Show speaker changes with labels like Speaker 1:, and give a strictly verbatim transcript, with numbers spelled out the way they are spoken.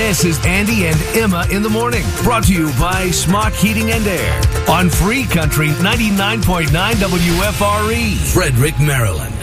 Speaker 1: This is Andy and Emma in the morning, brought to you by Smock Heating and Air on Free Country ninety-nine point nine W F R E, Frederick, Maryland.